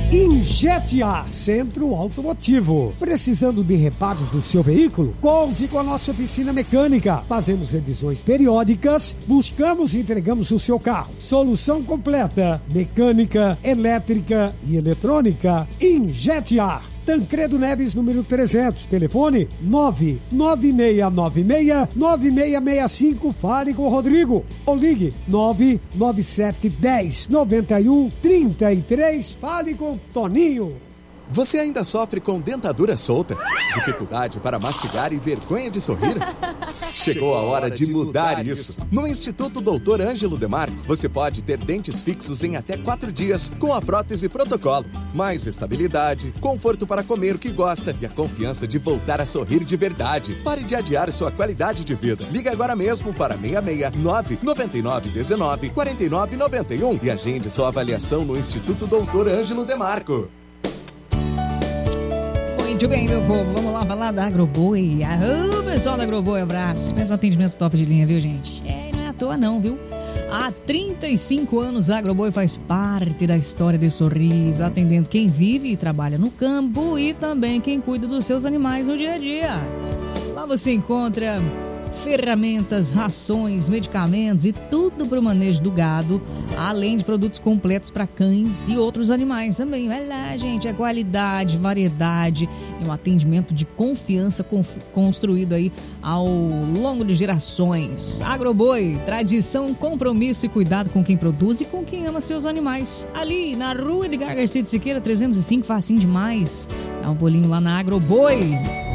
Injete-A Centro Automotivo. Precisando de reparos do seu veículo? Conte com a nossa oficina mecânica. Fazemos revisões periódicas, buscamos e entregamos o seu carro. Solução completa: mecânica, elétrica e eletrônica. Injete-A. Tancredo Neves, número 300, telefone 99696-9665, fale com o Rodrigo, ou ligue 99710-9133, fale com o Toninho. Você ainda sofre com dentadura solta, dificuldade para mastigar e vergonha de sorrir? Chegou a hora de mudar isso. No Instituto Dr. Ângelo Demarco, você pode ter dentes fixos em até 4 dias com a prótese protocolo. Mais estabilidade, conforto para comer o que gosta e a confiança de voltar a sorrir de verdade. Pare de adiar sua qualidade de vida. Ligue agora mesmo para 669-9919-4991 e agende sua avaliação no Instituto Dr. Ângelo Demarco. Muito bem, meu povo, vamos lá falar da Agroboi. O pessoal da Agroboi, abraço. Faz um atendimento top de linha, viu, gente? Não é à toa não, viu? Há 35 anos a Agroboi faz parte da história de Sorriso, atendendo quem vive e trabalha no campo e também quem cuida dos seus animais no dia a dia. Lá você encontra ferramentas, rações, medicamentos e tudo para o manejo do gado, além de produtos completos para cães e outros animais também. Olha lá, gente, a qualidade, variedade e um atendimento de confiança construído aí ao longo de gerações. Agroboi, tradição, compromisso e cuidado com quem produz e com quem ama seus animais. Ali na Rua Edgar Garcia de Siqueira 305, facinho demais. Dá um pulinho lá na Agroboi.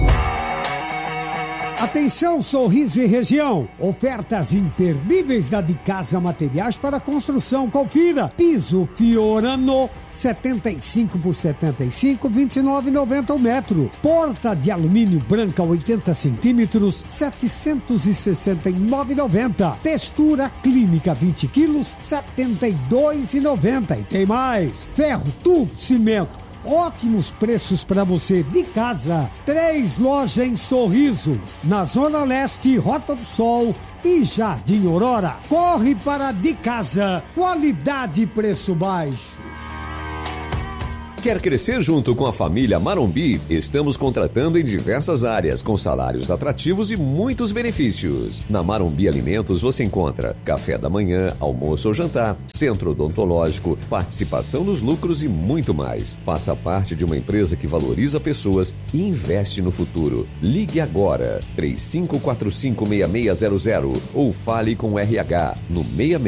Atenção, Sorriso e região, ofertas imperdíveis da De Casa Materiais para construção. Confira: piso Fiorano 75 por 75, 29,90 o metro. Porta de alumínio branca 80 centímetros, 769,90. Textura clínica 20 quilos, 72,90. E tem mais: ferro, tubo, cimento. Ótimos preços para você. De Casa, 3 lojas em Sorriso, na Zona Leste, Rota do Sol e Jardim Aurora. Corre para De Casa, qualidade e preço baixo. Quer crescer junto com a família Marombi? Estamos contratando em diversas áreas, com salários atrativos e muitos benefícios. Na Marombi Alimentos você encontra café da manhã, almoço ou jantar, centro odontológico, participação nos lucros e muito mais. Faça parte de uma empresa que valoriza pessoas e investe no futuro. Ligue agora, 3545-6600 ou fale com o RH no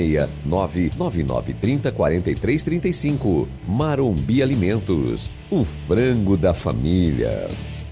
669-9930-4335. Marombi Alimentos. O frango da família.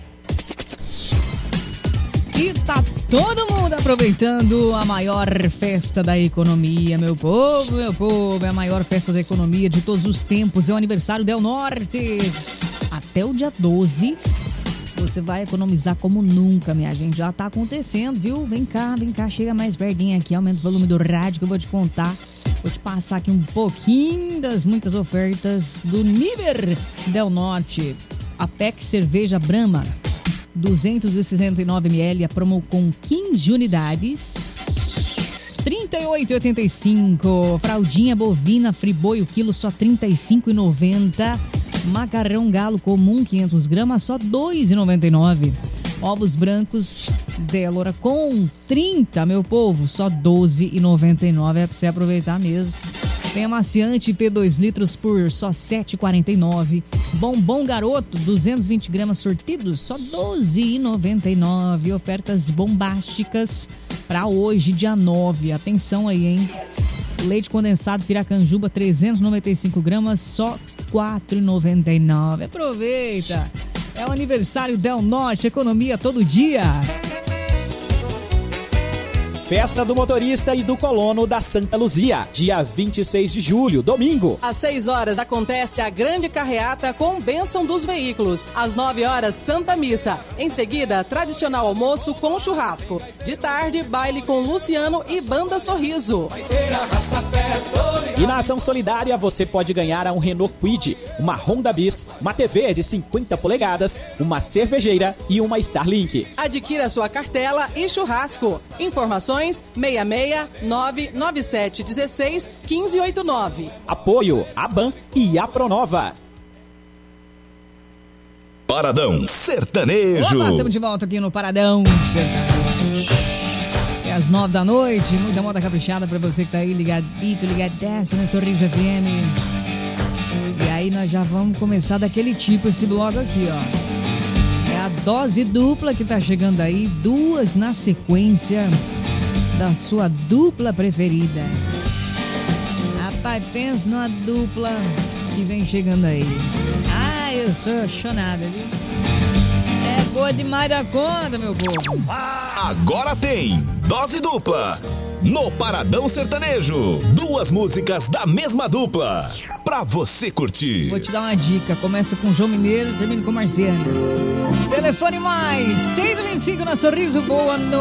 E tá todo mundo aproveitando a maior festa da economia, meu povo, é a maior festa da economia de todos os tempos, é o aniversário Del Norte. Até o dia 12, você vai economizar como nunca, minha gente, já tá acontecendo, viu? Vem cá, chega mais pertinho aqui, aumenta o volume do rádio que eu vou te contar. Vou te passar aqui um pouquinho das muitas ofertas do Niver Del Norte. Apex Cerveja Brahma, 269 ml, a promo com 15 unidades, R$ 38,85. Fraldinha bovina Friboi, o quilo só R$ 35,90. Macarrão galo comum, 500 gramas, só R$ 2,99. Ovos brancos Delora com 30, meu povo, só R$ 12,99. É pra você aproveitar mesmo. Tem amaciante P2 litros por só R$ 7,49. Bombom Garoto, 220 gramas sortidos, só R$ 12,99. Ofertas bombásticas para hoje, dia 9. Atenção aí, hein? Leite condensado Piracanjuba, 395 gramas, só R$ 4,99. Aproveita! É o aniversário Del Norte, economia todo dia. Festa do motorista e do colono da Santa Luzia, dia 26 de julho, domingo. Às 6 horas acontece a grande carreata com bênção dos veículos. Às 9 horas, Santa Missa. Em seguida, tradicional almoço com churrasco. De tarde, baile com Luciano e Banda Sorriso. E na ação solidária você pode ganhar um Renault Kwid, uma Honda Bis, uma TV de 50 polegadas, uma cervejeira e uma Starlink. Adquira sua cartela e churrasco. Informações 66997161589. Apoio ABAN e a Pronova. Paradão Sertanejo. Olá, estamos de volta aqui no Paradão Sertanejo. É às 9 da noite, muita moda caprichada pra você que tá aí ligadito, ligadaço na Sorriso FM. E aí nós já vamos começar daquele tipo esse bloco aqui, ó. É a dose dupla que tá chegando aí, 2 na sequência da sua dupla preferida. Rapaz, pensa numa dupla que vem chegando aí. Ah, eu sou apaixonada, viu? É boa demais da conta, meu povo. Agora tem dose dupla no Paradão Sertanejo. 2 músicas da mesma dupla pra você curtir. Vou te dar uma dica. Começa com João Mineiro e termina com Marciano. Telefone mais 625 na Sorriso. Boa noite.